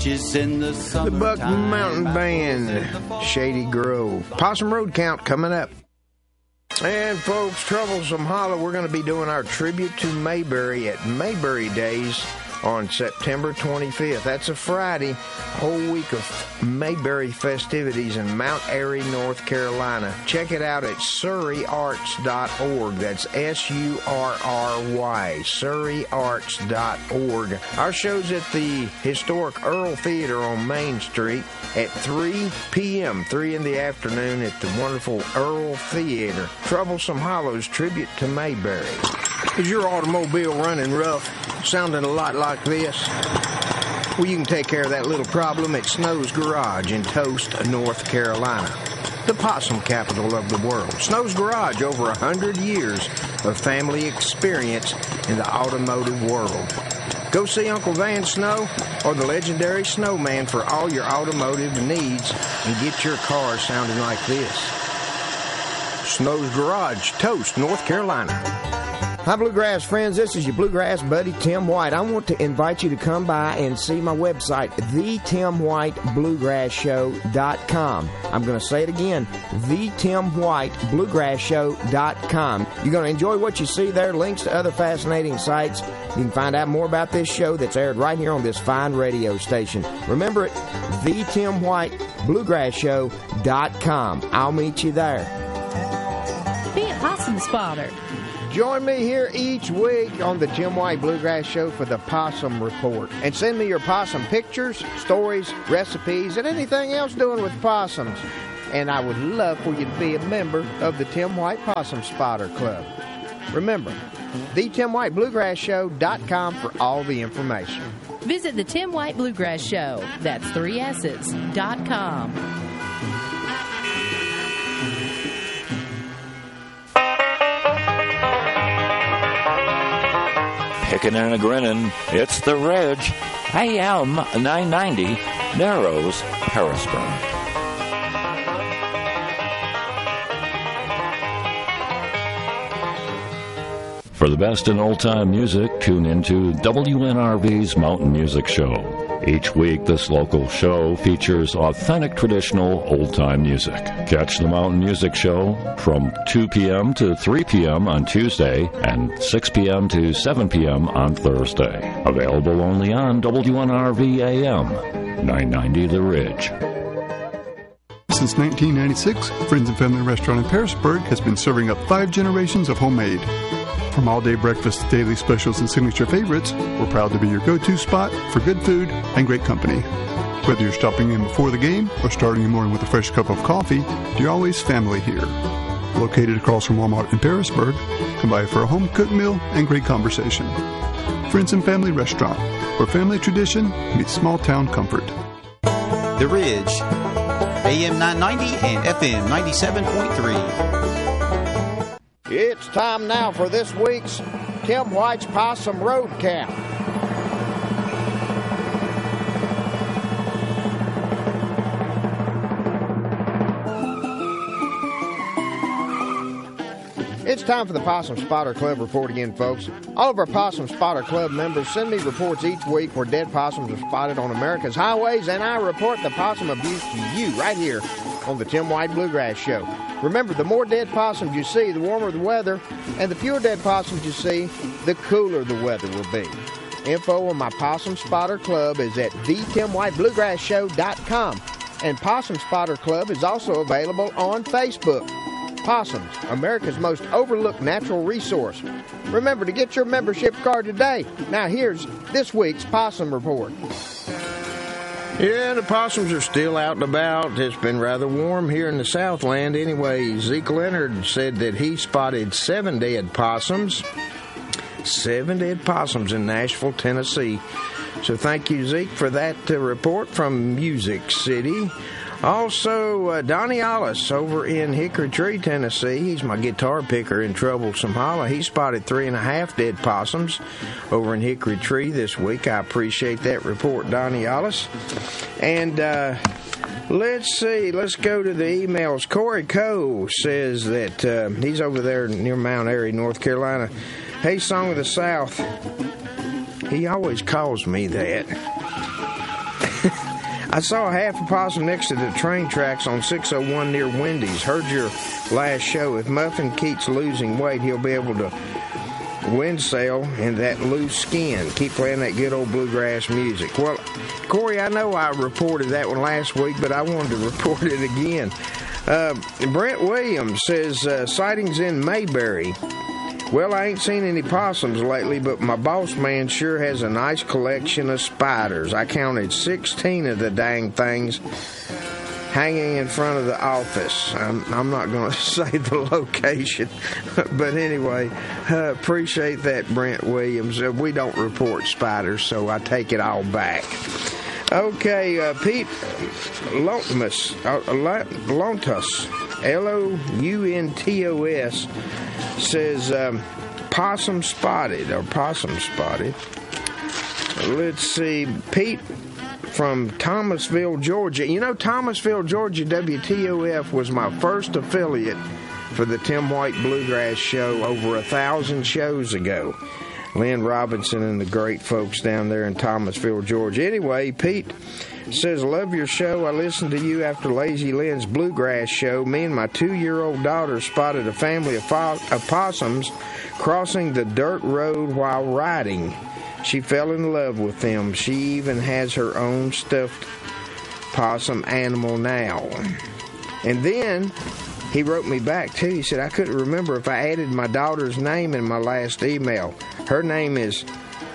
The Buck Mountain Band, Shady Grove. Possum Road Count coming up. And folks, Troublesome Hollow, we're going to be doing our tribute to Mayberry at Mayberry Days on September 25th. That's a Friday, whole week of Mayberry festivities in Mount Airy, North Carolina. Check it out at surreyarts.org. That's SURRY, surreyarts.org. Our show's at the historic Earl Theater on Main Street at 3 p.m., 3 in the afternoon at the wonderful Earl Theater. Troublesome Hollow's tribute to Mayberry. Is your automobile running rough, sounding a lot like this? Well, you can take care of that little problem at Snow's Garage in Toast, North Carolina, the possum capital of the world. Snow's Garage, over 100 years of family experience in the automotive world. Go see Uncle Van Snow or the legendary Snowman for all your automotive needs and get your car sounding like this. Snow's Garage, Toast, North Carolina. Hi, Bluegrass friends. This is your Bluegrass buddy, Tim White. I want to invite you to come by and see my website, thetimwhitebluegrassshow.com. I'm going to say it again, thetimwhitebluegrassshow.com. You're going to enjoy what you see there, links to other fascinating sites. You can find out more about this show that's aired right here on this fine radio station. Remember it, thetimwhitebluegrassshow.com. I'll meet you there. Be a possum spotter. Join me here each week on the Tim White Bluegrass Show for the Possum Report. And send me your possum pictures, stories, recipes, and anything else doing with possums. And I would love for you to be a member of the Tim White Possum Spotter Club. Remember, thetimwhitebluegrassshow.com for all the information. Visit the Tim White Bluegrass Show. That's 3 S's.com. Picking and a grinning, it's the Reg. AM 990, Narrows, Harrisburg. For the best in old-time music, tune into WNRV's Mountain Music Show. Each week, this local show features authentic traditional old-time music. Catch the Mountain Music Show from 2 p.m. to 3 p.m. on Tuesday and 6 p.m. to 7 p.m. on Thursday. Available only on WNRV AM 990 The Ridge. Since 1996, Friends and Family Restaurant in Harrisburg has been serving up 5 generations of homemade. From all-day breakfast to daily specials and signature favorites, we're proud to be your go-to spot for good food and great company. Whether you're stopping in before the game or starting your morning with a fresh cup of coffee, you're always family here. Located across from Walmart in Harrisburg, come by for a home-cooked meal and great conversation. Friends and Family Restaurant, where family tradition meets small-town comfort. The Ridge, AM 990 and FM 97.3. It's time now for this week's Tim White's Possum Road Count. It's time for the Possum Spotter Club report again, folks. All of our Possum Spotter Club members send me reports each week where dead possums are spotted on America's highways, and I report the possum abuse to you right here on the Tim White Bluegrass Show. Remember, the more dead possums you see, the warmer the weather, and the fewer dead possums you see, the cooler the weather will be. Info on my Possum Spotter Club is at thetimwhitebluegrassshow.com, and Possum Spotter Club is also available on Facebook. Possums, America's most overlooked natural resource. Remember to get your membership card today. Now here's this week's Possum Report. Yeah, the possums are still out and about. It's been rather warm here in the Southland. Anyway, Zeke Leonard said that he spotted 7 dead possums. 7 dead possums in Nashville, Tennessee. So thank you, Zeke, for that report from Music City. Also, Donnie Ollis over in Hickory Tree, Tennessee. He's my guitar picker in Troublesome Hollow. He spotted 3.5 dead possums over in Hickory Tree this week. I appreciate that report, Donnie Ollis. And let's see. Let's go to the emails. Corey Coe says that he's over there near Mount Airy, North Carolina. Hey, Song of the South. He always calls me that. I saw a half opossum next to the train tracks on 601 near Wendy's. Heard your last show. If Muffin keeps losing weight, he'll be able to wind sail in that loose skin. Keep playing that good old bluegrass music. Well, Corey, I know I reported that one last week, but I wanted to report it again. Brent Williams says, sightings in Mayberry. Well, I ain't seen any possums lately, but my boss man sure has a nice collection of spiders. I counted 16 of the dang things hanging in front of the office. I'm not going to say the location, but anyway, appreciate that, Brent Williams. We don't report spiders, so I take it all back. Okay, Pete Lontus, Lountos, says possum spotted. Let's see, Pete from Thomasville, Georgia. You know, Thomasville, Georgia, WTOF was my first affiliate for the Tim White Bluegrass Show over 1,000 shows ago. Lynn Robinson and the great folks down there in Thomasville, Georgia. Anyway, Pete says, love your show. I listened to you after Lazy Lynn's Bluegrass Show. Me and my 2-year-old daughter spotted a family of opossums crossing the dirt road while riding. She fell in love with them. She even has her own stuffed possum animal now. And then he wrote me back, too. He said, I couldn't remember if I added my daughter's name in my last email. Her name is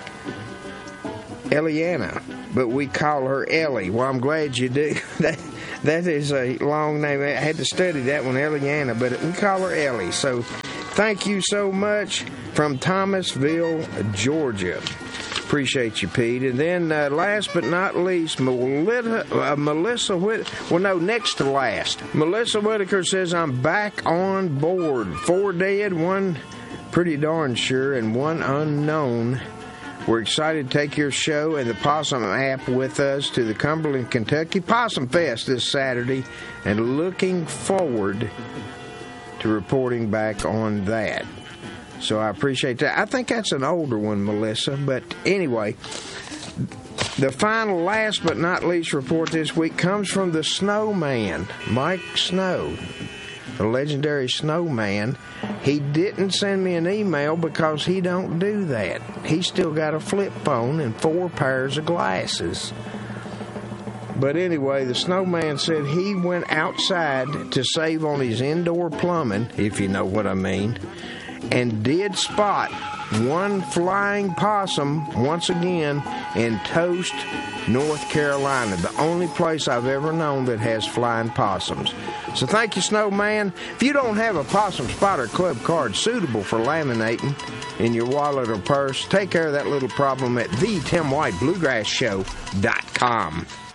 Eliana, but we call her Ellie. Well, I'm glad you do. That is a long name. I had to study that one, Eliana, but we call her Ellie. So thank you so much from Thomasville, Georgia. Appreciate you, Pete. And then last but not least, Melissa next to last. Melissa Whitaker says, I'm back on board. 4 dead, 1 pretty darn sure, and 1 unknown. We're excited to take your show and the Possum app with us to the Cumberland, Kentucky Possum Fest this Saturday, and looking forward to reporting back on that. So I appreciate that. I think that's an older one, Melissa. But anyway, the final, last but not least report this week comes from the Snowman, Mike Snow, the legendary Snowman. He didn't send me an email because he don't do that. He's still got a flip phone and 4 pairs of glasses. But anyway, the Snowman said he went outside to save on his indoor plumbing, if you know what I mean, and did spot 1 flying possum once again in Toast, North Carolina, the only place I've ever known that has flying possums. So thank you, Snowman. If you don't have a Possum Spotter Club card suitable for laminating in your wallet or purse, take care of that little problem at thetimwhitebluegrassshow.com.